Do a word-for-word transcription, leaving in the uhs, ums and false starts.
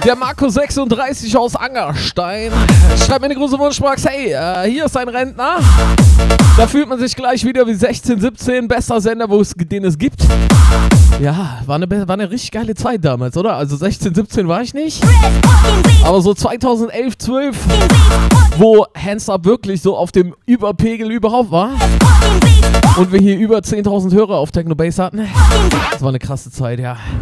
Der Marco sechsunddreißig aus Angerstein schreibt mir eine große Wunschbox. Hey, äh, hier ist ein Rentner. Da fühlt man sich gleich wieder wie sechzehn, siebzehn. Bester Sender, wo es, den es gibt. Ja, war eine, war eine richtig geile Zeit damals, oder? Also sechzehn, siebzehn war ich nicht. Aber so zweitausendelf, zwölf, wo Hands Up wirklich so auf dem Überpegel überhaupt war. Und wir hier über zehntausend Hörer auf Techno Bass hatten. Das war eine krasse Zeit, ja.